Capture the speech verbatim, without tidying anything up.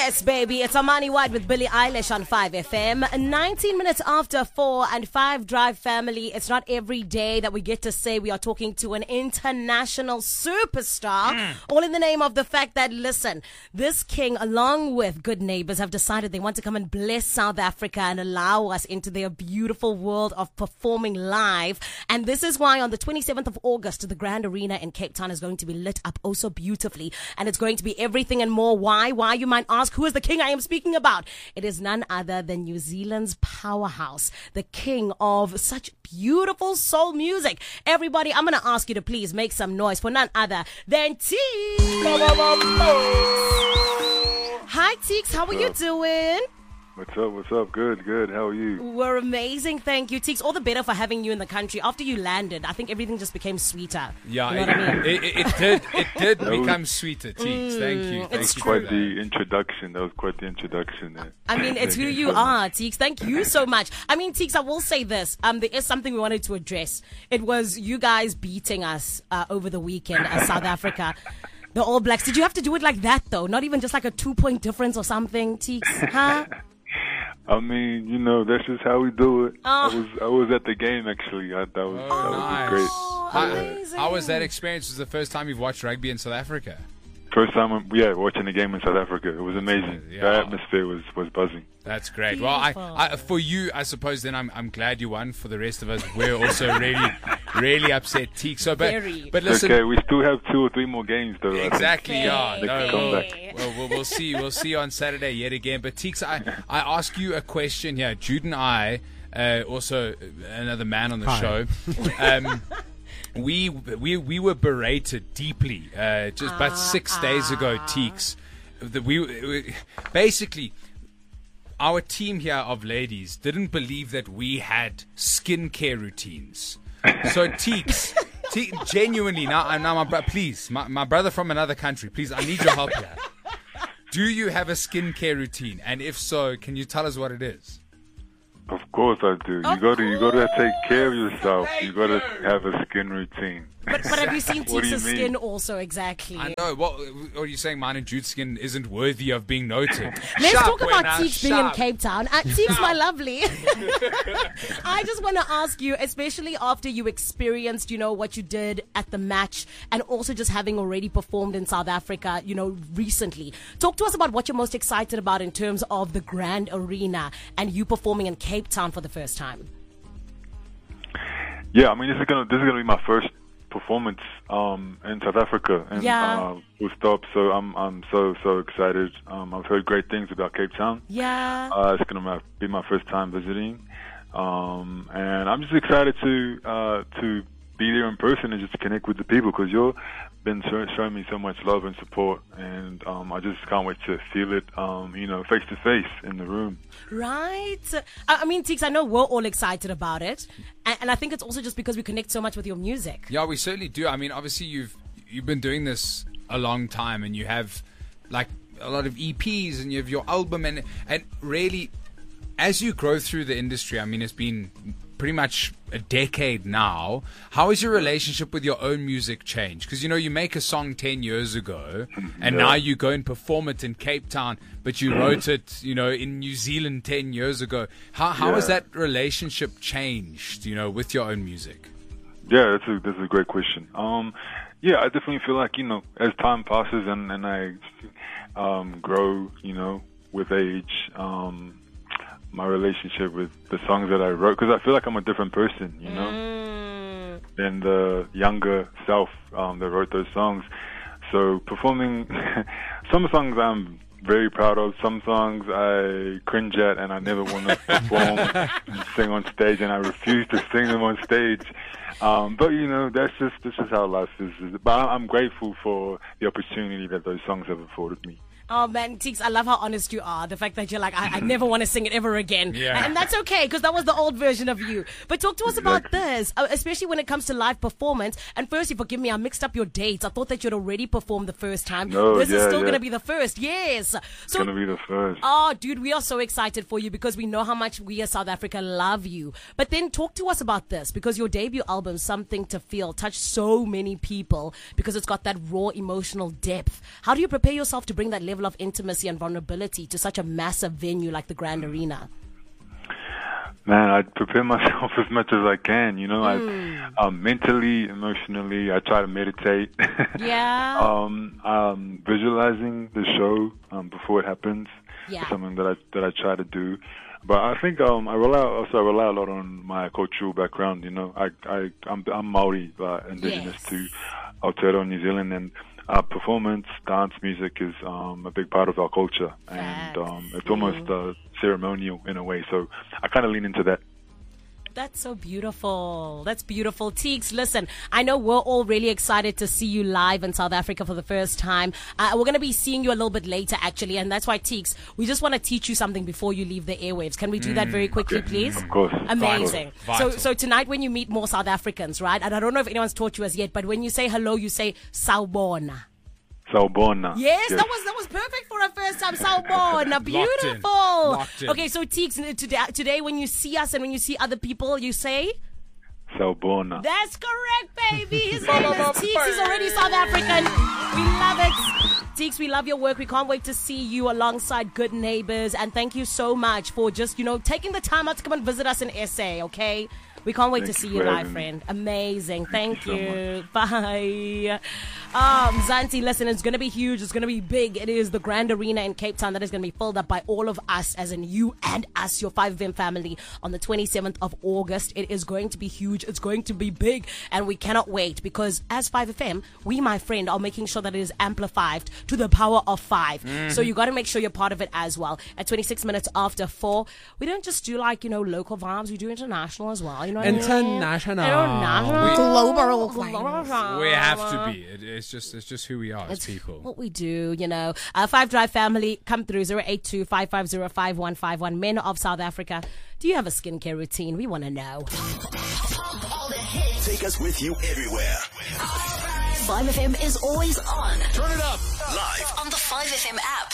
Yes, baby. It's Amani White with Billie Eilish on five F M. nineteen minutes after four and five Drive family. It's not every day that we get to say we are talking to an international superstar. Mm. All in the name of the fact that, listen, this king, along with Good Neighbors, have decided they want to come and bless South Africa and allow us into their beautiful world of performing live. And this is why on the twenty-seventh of August, the Grand Arena in Cape Town is going to be lit up oh so beautifully. And it's going to be everything and more. Why? Why, you might ask, who is the king I am speaking about? It is none other than New Zealand's powerhouse, the king of such beautiful soul music. Everybody, I'm going to ask you to please make some noise for none other than Teeks. Hi, Teeks. How are you doing? What's up? What's up? Good, good. How are you? We're amazing, thank you, Teeks. All the better for having you in the country. After you landed, I think everything just became sweeter. Yeah, you know it, what I mean? it, it, it did. It did become sweeter, Teeks. Mm, thank you. Thank that was you quite the introduction. That was quite the introduction. There. I mean, it's who you are, Teeks. Thank you so much. I mean, Teeks, I will say this. Um, there is something we wanted to address. It was you guys beating us uh, over the weekend as South Africa. The All Blacks. Did you have to do it like that, though? Not even just like a two-point difference or something, Teeks? Huh? I mean, you know, that's just how we do it. Oh. I was I was at the game, actually. I, that was, Oh, that was nice. great. How, Amazing. how was that experience? Was it the first time you've watched rugby in South Africa? First time, I'm- yeah, watching the game in South Africa. It was amazing. Yeah. The atmosphere was, was buzzing. That's great. Well, I, Beautiful. I, for you, I suppose then I'm I'm glad you won. For the rest of us, we're also really, really upset, Teeks. So, but Very. but It's listen, okay, we still have two or three more games, though. I think. exactly. Yeah, Okay. no, Come we'll, back. well, we'll, we'll see. We'll see on Saturday yet again. But Teeks, I I ask you a question here. Jude and I, uh, also another man on the Hi. show. Um, We we we were berated deeply uh, just about six days ago, Teeks. That we, we basically our team here of ladies didn't believe that we had skincare routines. So Teeks, Te- genuinely now, now my bro- please, my, my brother from another country, please, I need your help here. Do you have a skincare routine? And if so, can you tell us what it is? Of course I do. You Of got to you got to take care of yourself. Thank You got to you. have a skin routine. But, but have you seen What do you Teeks' mean? skin also, exactly? I know. What are you saying? Mine and Jude's skin isn't worthy of being noted. Let's Sharp, talk about Wena, Teeks being in sharp. Cape Town. Uh, Teeks, my lovely. I just want to ask you, especially after you experienced, you know, what you did at the match and also just having already performed in South Africa, you know, recently. Talk to us about what you're most excited about in terms of the Grand Arena and you performing in Cape Town for the first time. Yeah, I mean this is gonna this is gonna be my first performance um, in South Africa, and Yeah. uh, full stop. So I'm I'm so so excited. Um, I've heard great things about Cape Town. Yeah. Uh, it's gonna be my first time visiting, um, and I'm just excited to uh, to be there in person and just to connect with the people because you've been show- showing me so much love and support, and um, I just can't wait to feel it, um, you know, face to face in the room. Right. I I mean, Teeks, I know we're all excited about it. And, and I think it's also just because we connect so much with your music. Yeah, we certainly do. I mean, obviously you've you've been doing this a long time, and you have like a lot of E Ps, and you have your album, and and really, as you grow through the industry, I mean, it's been pretty much a decade now. How has your relationship with your own music changed? Because you know, you make a song ten years ago, and Yeah. now you go and perform it in Cape Town, but you wrote it, you know, in New Zealand ten years ago. How how has Yeah. that relationship changed? You know, with your own music. Yeah, that's a that's a great question. Um, yeah, I definitely feel like you know, as time passes and and I um, grow, you know, with age, um, my relationship with the songs that I wrote, because I feel like I'm a different person, you know, Mm. than the younger self um, that wrote those songs. So performing some songs I'm very proud of. Some songs I cringe at and I never want to perform and sing on stage, and I refuse to sing them on stage. Um, but you know, that's just this is how life is. But I'm grateful for the opportunity that those songs have afforded me. Oh man, Teeks, I love how honest you are. The fact that you're like, I, I never want to sing it ever again. Yeah. And that's okay, because that was the old version of you. But talk to us about this, uh, especially when it comes to live performance. And firstly, forgive me, I mixed up your dates. I thought that you'd already performed the first time. No, this is yeah, still yeah. going to be the first, yes. It's So, gonna be the first. oh, dude, we are so excited for you because we know how much we as South Africa love you. But then talk to us about this, because your debut album, Something to Feel, touched so many people because it's got that raw emotional depth. How do you prepare yourself to bring that level level of intimacy and vulnerability to such a massive venue like the Grand Arena? Man, I prepare myself as much as I can, you know, Mm. I, um, mentally, emotionally, I try to meditate. Yeah. um, um, visualizing the show, um, before it happens Yeah. is something that I, that I try to do. But I think, um, I rely, also I rely a lot on my cultural background, you know, I, I, I'm, I'm Maori, uh, indigenous Yes. to Aotearoa, New Zealand, and our performance, dance, music is um, a big part of our culture, and um, it's almost uh, ceremonial in a way. So I kind of lean into that. That's so beautiful. That's beautiful. Teeks, listen, I know we're all really excited to see you live in South Africa for the first time. Uh, we're going to be seeing you a little bit later, actually, and that's why, Teeks, we just want to teach you something before you leave the airwaves. Can we do that very quickly, Okay. please? Of course. Amazing. Vital. So, so tonight when you meet more South Africans, right, and I don't know if anyone's taught you as yet, but when you say hello, you say Sawubona. Sawubona. Yes, that was that was perfect for a first time. Sawubona, beautiful. Locked in. Okay, so Teeks, today, today when you see us and when you see other people, you say? Sawubona. That's correct, baby. His name is Teeks. He's already South African. We love it. Teeks, we love your work. We can't wait to see you alongside Good Neighbors. And thank you so much for just, you know, taking the time out to come and visit us in S A, okay? We can't wait Thank to see you you for live, having me. friend. Amazing. Thank, Thank you so you. Bye. Um, Zanti, listen, it's going to be huge. It's going to be big. It is the Grand Arena in Cape Town that is going to be filled up by all of us, as in you and us, your five F M family, on the twenty-seventh of August. It is going to be huge. It's going to be big. And we cannot wait because as five F M, we, my friend, are making sure that it is amplified to the power of five. Mm-hmm. So you got to make sure you're part of it as well. At twenty-six minutes after four, we don't just do like, you know, local vibes. We do international as well. You know what I mean? International. International. Global Global. We have to be. It, it's just it's just who we are as It's people. what we do, you know. Uh, Five Drive family, come through zero eight two, five five zero, five one five one. Men of South Africa, do you have a skincare routine? We want to know. Take us with you everywhere. five F M is always on. Turn it up. Live On the five F M app.